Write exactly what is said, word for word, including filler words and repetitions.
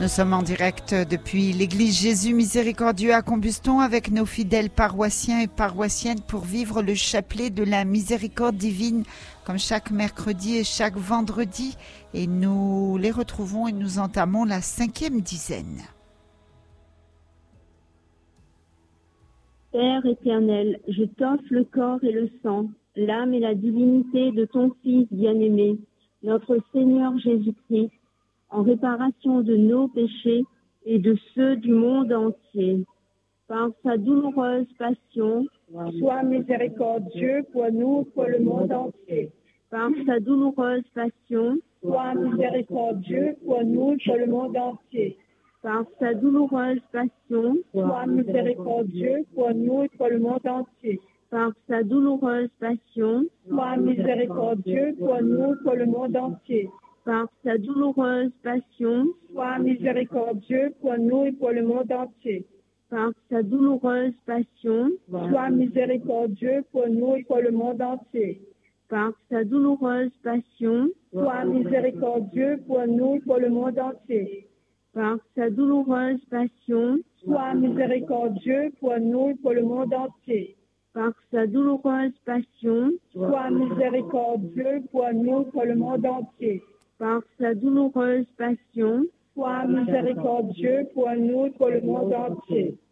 Nous sommes en direct depuis l'église Jésus Miséricordieux à Combuston avec nos fidèles paroissiens et paroissiennes pour vivre le chapelet de la miséricorde divine comme chaque mercredi et chaque vendredi. Et nous les retrouvons et nous entamons la cinquième dizaine. Père éternel, je t'offre le corps et le sang, l'âme et la divinité de ton Fils bien-aimé, notre Seigneur Jésus-Christ, en réparation de nos péchés et de ceux du monde entier. Par sa douloureuse passion, sois miséricordieux pour nous, pour le monde entier. Par sa douloureuse passion, sois miséricordieux pour nous, pour le monde entier. Par sa douloureuse passion, sois miséricordieux pour nous, pour le monde entier. Par sa douloureuse passion, sois miséricordieux pour nous, pour le monde entier. Par sa douloureuse passion, sois miséricordieux pour nous et pour le monde entier. Par sa douloureuse passion, sois miséricordieux pour nous et pour le monde entier. Par sa douloureuse passion, sois miséricordieux pour nous et pour le monde entier. Par sa douloureuse passion, sois miséricordieux pour nous et pour le monde entier. Par sa douloureuse passion, sois miséricordieux pour nous et pour le monde entier. Par sa douloureuse passion, sois miséricordieux pour nous et pour le monde entier.